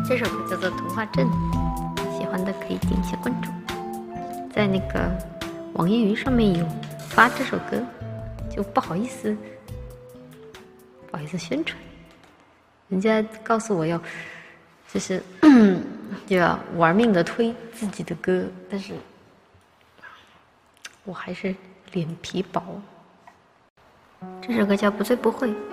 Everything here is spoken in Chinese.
这首歌叫做《童话镇》，喜欢的可以点一下关注。在那个网易云上面有发这首歌，就不好意思宣传，人家告诉我就是就要玩命的推自己的歌，但是我还是脸皮薄。这首歌叫《不醉不会》。